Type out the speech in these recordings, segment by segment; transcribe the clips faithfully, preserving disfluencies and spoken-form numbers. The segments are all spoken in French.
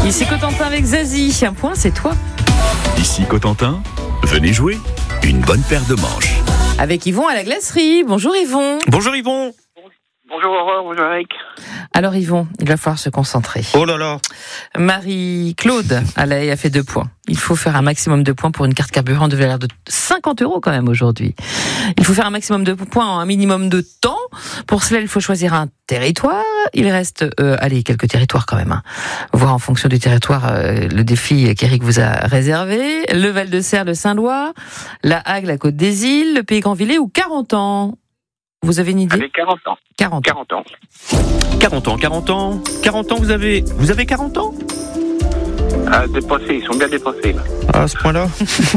Ici Cotentin avec Zazie. Un point, c'est toi. Ici Cotentin, venez jouer une bonne paire de manches. Avec Yvon à la glacerie. Bonjour Yvon. Bonjour Yvon. Bonjour Aurore, bonjour Eric. Alors Yvon, il va falloir se concentrer. Oh là là. Marie-Claude à la haie a fait deux points. Il faut faire un maximum de points pour une carte carburant de valeur de cinquante euros quand même aujourd'hui. Il faut faire un maximum de points en un minimum de temps. Pour cela, il faut choisir un territoire. Il reste, euh, allez, quelques territoires quand même. Hein. Voir en fonction du territoire euh, le défi qu'Eric vous a réservé. Le Val-de-Serre, le Saint-Lois, la Hague, la Côte des Îles, le Pays Grand-Villers ou quarante ans. Vous avez une idée ? Avec quarante ans. quarante. quarante ans. quarante ans, quarante ans. quarante ans, vous avez, vous avez quarante ans ? Ah, dépassés, ils sont bien dépassés là. Ah, à ce point-là.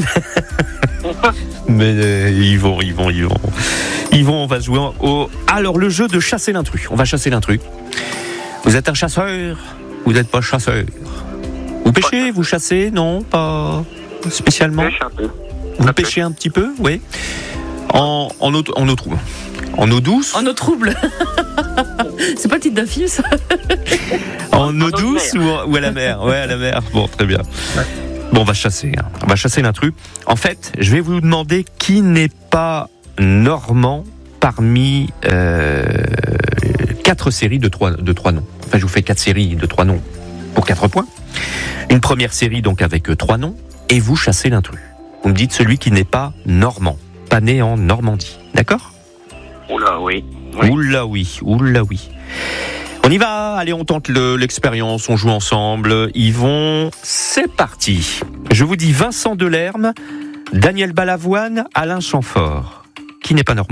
Mais euh, Yvon, Yvon, Yvon. Yvon, on va jouer au... Alors, le jeu de chasser l'intrus. On va chasser l'intrus. Vous êtes un chasseur ? Vous n'êtes pas chasseur ? Vous pêchez ? Vous chassez ? Non, pas spécialement. Pêche un peu. Vous Un peu. pêchez un petit peu ? Oui. En, en, eau, en eau trouble. En eau douce ? En eau trouble. C'est pas le titre d'un film, ça ? En eau eau de douce ou, mer. ou à la mer ? Ouais, à la mer. Bon, très bien. Bon, on va chasser. Hein. On va chasser l'intrus. En fait, je vais vous demander qui n'est pas normand parmi euh, quatre séries de trois, de trois noms. Enfin, je vous fais quatre séries de trois noms pour quatre points. Une première série, donc, avec trois noms. Et vous chassez l'intrus. Vous me dites celui qui n'est pas normand. Pas né en Normandie. D'accord ? Oula, oui. oui. Oula oui, oula oui. On y va, allez, on tente le, l'expérience, on joue ensemble. Yvon, c'est parti. Je vous dis Vincent Delerme, Daniel Balavoine, Alain Chamfort. Qui n'est pas normand ?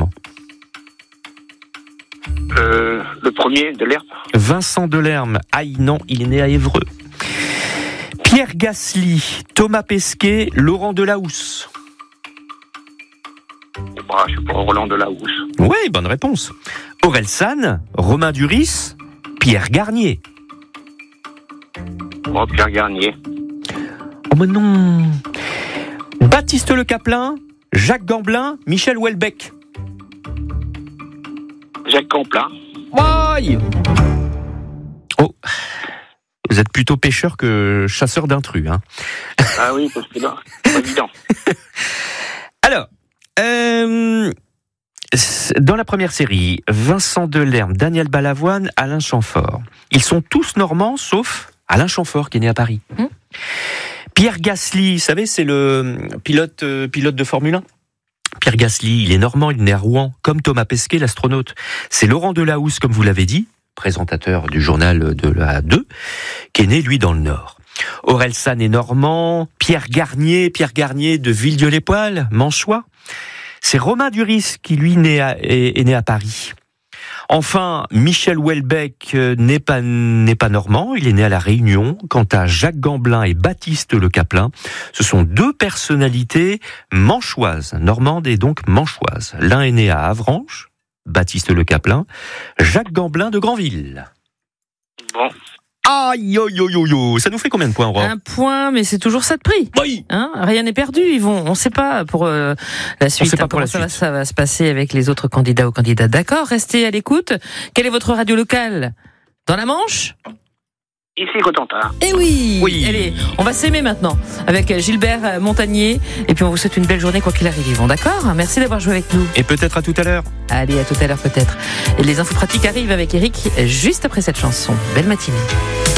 Euh, le premier de l'herbe. Vincent Delerme, aïe non, il est né à Évreux. Pierre Gasly, Thomas Pesquet, Laurent Delahousse. Ah, je sais pas, Roland de la Housse. Oui, bonne réponse. Aurel San, Romain Duris, Pierre Garnier. Oh, Pierre Garnier. Oh mais non. Baptiste Le Caplin, Jacques Gamblin, Michel Houellebecq. Jacques Camplin. Aïe. Oh, vous êtes plutôt pêcheur que chasseur d'intrus, hein. Ah oui, parce que là, c'est pas évident. Alors, euh, dans la première série, Vincent Delerme, Daniel Balavoine, Alain Chamfort. Ils sont tous normands, sauf Alain Chamfort, qui est né à Paris. Mmh. Pierre Gasly, vous savez, c'est le pilote, euh, pilote de Formule un. Pierre Gasly, il est normand, il est né à Rouen, comme Thomas Pesquet, l'astronaute. C'est Laurent Delahousse, comme vous l'avez dit, présentateur du journal de la deux, qui est né, lui, dans le Nord. Aurel San est normand, Pierre Garnier, Pierre Garnier de Villedieu-les-Poêles, Manchois. C'est Romain Duris qui, lui, né à, est, est né à Paris. Enfin, Michel Houellebecq n'est pas, n'est pas normand, il est né à La Réunion. Quant à Jacques Gamblin et Baptiste Le Caplin, ce sont deux personnalités manchoises, normandes et donc manchoises. L'un est né à Avranches, Baptiste Le Caplin, Jacques Gamblin de Granville. Bon. Aïe, yo, yo, yo, yo. Ça nous fait combien de points, Aurore ? Un point, mais c'est toujours ça de prix. Oui. Hein, rien n'est perdu, Yvon. On ne sait pas pour euh, la suite. sait pas hein, pour la comment ça, suite. Va, ça va se passer avec les autres candidats ou candidates. D'accord, restez à l'écoute. Quelle est votre radio locale ? Dans la Manche ? Ici Cotentin. Eh oui, Oui. Allez, on va s'aimer maintenant avec Gilbert Montagnier. Et puis on vous souhaite une belle journée quoi qu'il arrive, Yvon. D'accord ? Merci d'avoir joué avec nous. Et peut-être à tout à l'heure. Allez, à tout à l'heure peut-être. Et les infos pratiques arrivent avec Eric juste après cette chanson. Belle matinée.